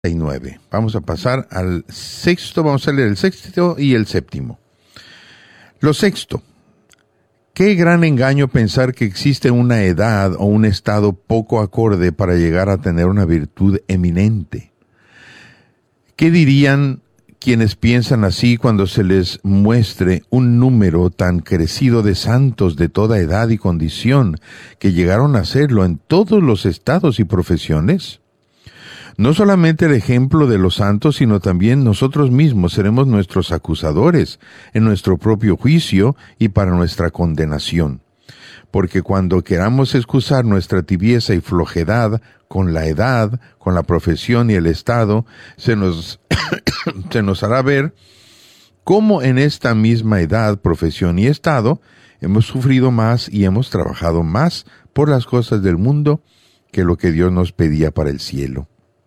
9. Vamos a pasar al sexto, vamos a leer el sexto y el séptimo. Lo sexto. Qué gran engaño pensar que existe una edad o un estado poco acorde para llegar a tener una virtud eminente. ¿Qué dirían quienes piensan así cuando se les muestre un número tan crecido de santos de toda edad y condición que llegaron a serlo en todos los estados y profesiones? No solamente el ejemplo de los santos, sino también nosotros mismos seremos nuestros acusadores en nuestro propio juicio y para nuestra condenación. Porque cuando queramos excusar nuestra tibieza y flojedad con la edad, con la profesión y el estado, se nos hará ver cómo en esta misma edad, profesión y estado hemos sufrido más y hemos trabajado más por las cosas del mundo que lo que Dios nos pedía para el cielo.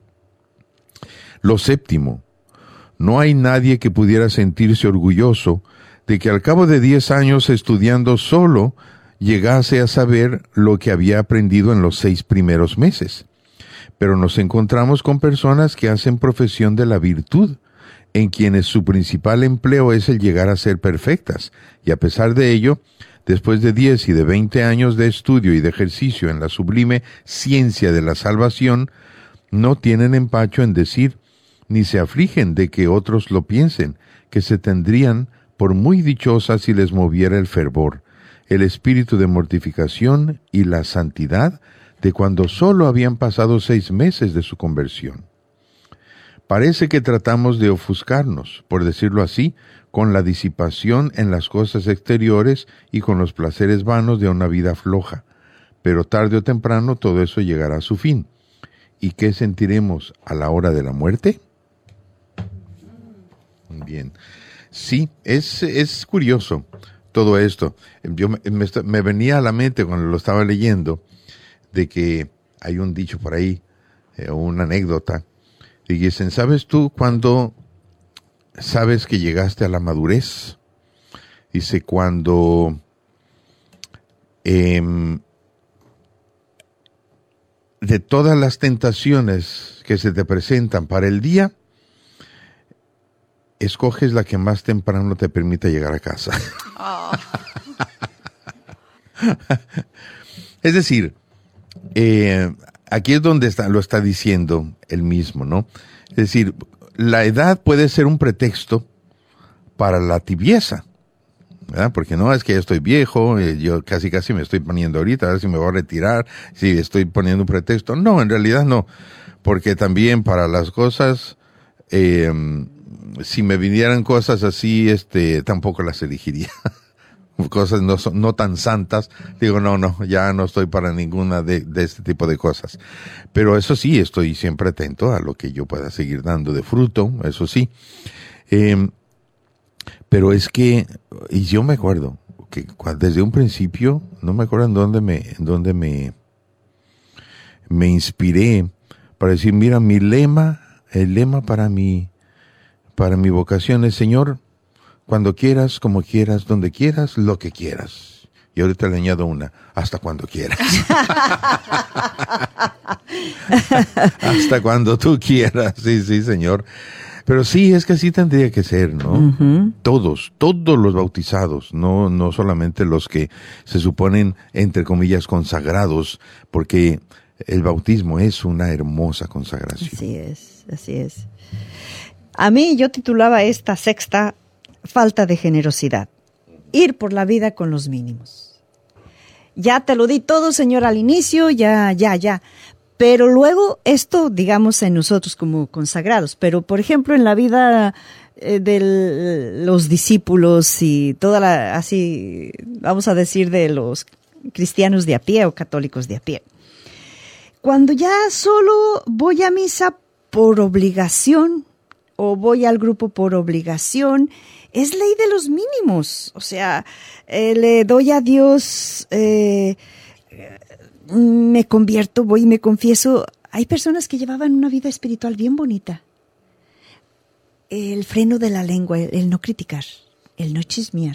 Lo séptimo, no hay nadie que pudiera sentirse orgulloso de que al cabo de 10 años estudiando solo llegase a saber lo que había aprendido en los 6 primeros meses. Pero nos encontramos con personas que hacen profesión de la virtud, en quienes su principal empleo es el llegar a ser perfectas, y a pesar de ello, después de 10 y de 20 años de estudio y de ejercicio en la sublime ciencia de la salvación, no tienen empacho en decir, ni se afligen de que otros lo piensen, que se tendrían por muy dichosas si les moviera el fervor, el espíritu de mortificación y la santidad de cuando solo habían pasado 6 meses de su conversión. Parece que tratamos de ofuscarnos, por decirlo así, con la disipación en las cosas exteriores y con los placeres vanos de una vida floja, pero tarde o temprano todo eso llegará a su fin. ¿Y qué sentiremos a la hora de la muerte? Bien. Sí, es curioso todo esto. Me venía a la mente cuando lo estaba leyendo de que hay un dicho por ahí, una anécdota, y dicen, ¿sabes tú cuándo sabes que llegaste a la madurez? Dice, cuando de todas las tentaciones que se te presentan para el día, escoges la que más temprano te permita llegar a casa. Oh. Es decir, aquí es donde lo está diciendo él mismo, ¿no? Es decir, la edad puede ser un pretexto para la tibieza, ¿verdad? Porque no, es que ya estoy viejo, yo casi me estoy poniendo ahorita, a ver si me voy a retirar, si estoy poniendo un pretexto. No, en realidad no, porque también para las cosas, si me vinieran cosas así, tampoco las elegiría. Cosas no tan santas, digo, no, ya no estoy para ninguna de este tipo de cosas. Pero eso sí, estoy siempre atento a lo que yo pueda seguir dando de fruto, eso sí. Pero es que, y yo me acuerdo que desde un principio, no me acuerdo en dónde me inspiré para decir, mira, el lema para mi vocación es, Señor, cuando quieras, como quieras, donde quieras, lo que quieras. Y ahorita le añado una, hasta cuando quieras. Hasta cuando tú quieras, sí, Señor. Pero sí, es que así tendría que ser, ¿no? Uh-huh. Todos los bautizados, no solamente los que se suponen, entre comillas, consagrados, porque el bautismo es una hermosa consagración. Así es. A mí yo titulaba esta sexta, falta de generosidad. Ir por la vida con los mínimos. Ya te lo di todo, Señor, al inicio, ya. Pero luego esto, digamos, en nosotros como consagrados. Pero, por ejemplo, en la vida de los discípulos y así, vamos a decir, de los cristianos de a pie o católicos de a pie. Cuando ya solo voy a misa por obligación o voy al grupo por obligación, es ley de los mínimos. O sea, le doy a Dios, me convierto, voy y me confieso. Hay personas que llevaban una vida espiritual bien bonita. El freno de la lengua, el no criticar, el no chismear.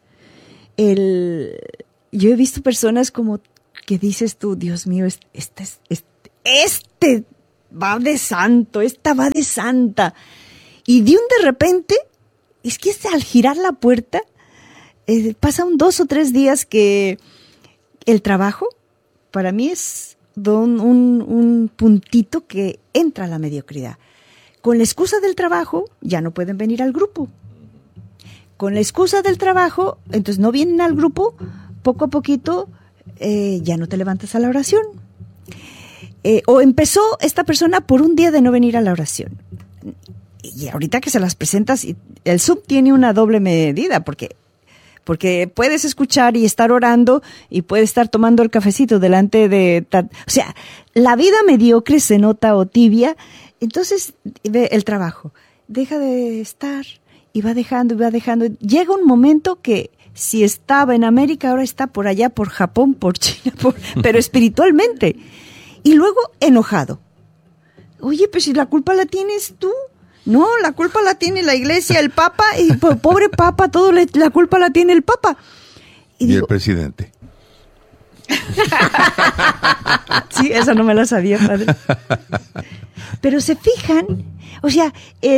Yo he visto personas como que dices tú, Dios mío, este va de santo, esta va de santa. Y de repente, es que al girar la puerta, pasan 2 o 3 días que el trabajo, para mí es un puntito que entra a la mediocridad. Con la excusa del trabajo, ya no pueden venir al grupo. Con la excusa del trabajo, entonces no vienen al grupo, poco a poquito ya no te levantas a la oración. O empezó esta persona por un día de no venir a la oración. Y ahorita que se las presentas, el Zoom tiene una doble medida, porque puedes escuchar y estar orando y puedes estar tomando el cafecito delante de... O sea, la vida mediocre se nota o tibia. Entonces, ve el trabajo. Deja de estar y va dejando y va dejando. Llega un momento que si estaba en América, ahora está por allá, por Japón, por China, pero espiritualmente. Y luego enojado. Oye, pues si la culpa la tienes tú. No, la culpa la tiene la iglesia, el papa, y pobre papa, la culpa la tiene el papa. Y digo, el presidente. Sí, esa no me la sabía, padre. Pero se fijan, o sea,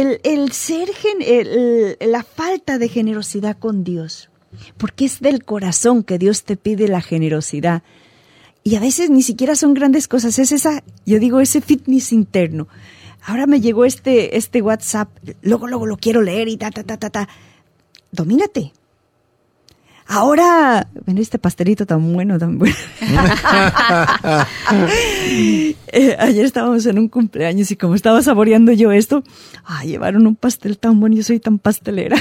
la falta de generosidad con Dios, porque es del corazón que Dios te pide la generosidad. Y a veces ni siquiera son grandes cosas, es ese fitness interno. Ahora me llegó este WhatsApp, luego lo quiero leer y Domínate. Ahora, ven este pastelito tan bueno. Ayer estábamos en un cumpleaños y como estaba saboreando yo esto, llevaron un pastel tan bueno, yo soy tan pastelera.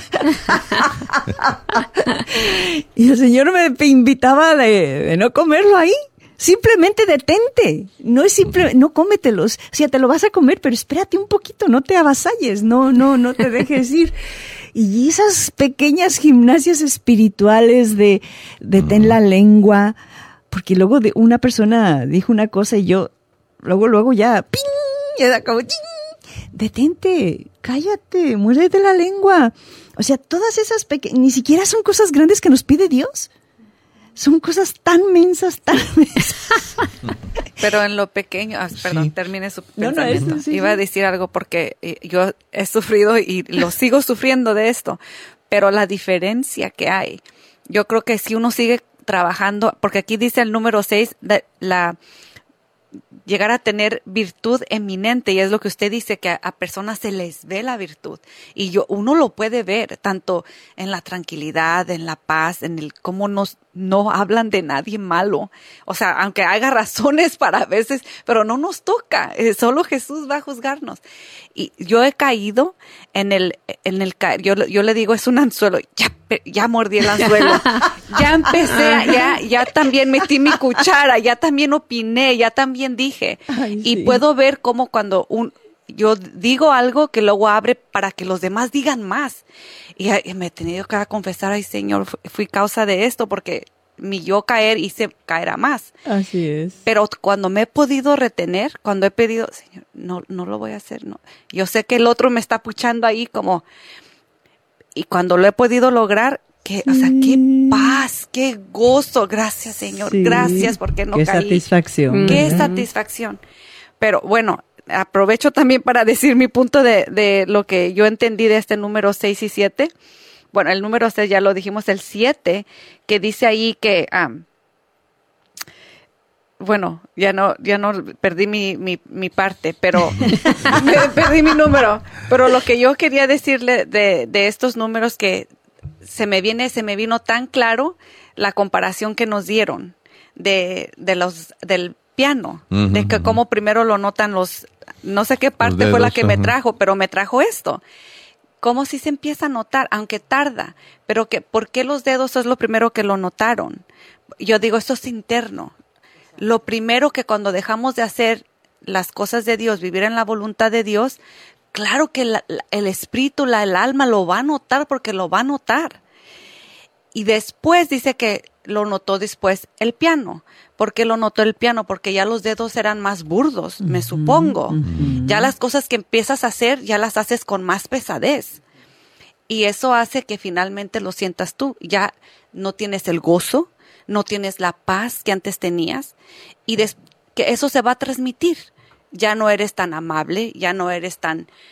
Y el Señor me invitaba de no comerlo ahí. Simplemente detente, no cómetelos, o sea, te lo vas a comer, pero espérate un poquito, no te avasalles, no te dejes ir. Y esas pequeñas gimnasias espirituales de ten la lengua, porque luego una persona dijo una cosa y yo, luego ya, ¡ping! Y era como, ¡ching! Detente, cállate, muérdete la lengua. O sea, todas esas ni siquiera son cosas grandes que nos pide Dios. Son cosas tan mensas. Pero en lo pequeño, perdón, termine su pensamiento. Sí. Iba a decir algo porque yo he sufrido y lo sigo sufriendo de esto, pero la diferencia que hay, yo creo que si uno sigue trabajando, porque aquí dice el número 6, llegar a tener virtud eminente, y es lo que usted dice, que a personas se les ve la virtud, y uno lo puede ver tanto en la tranquilidad, en la paz, en el cómo no hablan de nadie malo, o sea, aunque haya razones para a veces, pero no nos toca, solo Jesús va a juzgarnos. Y yo he caído yo le digo, es un anzuelo, ya mordí el anzuelo, ya empecé, ya también metí mi cuchara, ya también opiné, ya también dije. Ay, y sí. Puedo ver cómo cuando yo digo algo que luego abre para que los demás digan más. Y me he tenido que confesar, ay Señor, fui causa de esto porque mi yo hice caer a más. Así es. Pero cuando me he podido retener, cuando he pedido, Señor, no lo voy a hacer, no. Yo sé que el otro me está puchando ahí como, y cuando lo he podido lograr, qué paz, qué gozo, gracias Señor, gracias porque no caí. Qué satisfacción. Qué satisfacción. Pero bueno, aprovecho también para decir mi punto de lo que yo entendí de este número 6 y 7. Bueno, el número 6 ya lo dijimos, el 7, que dice ahí que, bueno, ya no perdí mi parte, pero perdí mi número. Pero lo que yo quería decirle de estos números que se me vino tan claro la comparación que nos dieron del piano, de que como primero lo notan no sé qué parte fue la que me trajo, pero me trajo esto. Como si se empieza a notar, aunque tarda, pero ¿por qué los dedos es lo primero que lo notaron? Yo digo, esto es interno. Lo primero que cuando dejamos de hacer las cosas de Dios, vivir en la voluntad de Dios, claro que el espíritu, el alma lo va a notar porque lo va a notar. Y después dice que lo notó después el piano. ¿Por qué lo notó el piano? Porque ya los dedos eran más burdos, me supongo. Ya las cosas que empiezas a hacer, ya las haces con más pesadez. Y eso hace que finalmente lo sientas tú. Ya no tienes el gozo, no tienes la paz que antes tenías. Y que eso se va a transmitir. ya no eres tan amable, ya no eres tan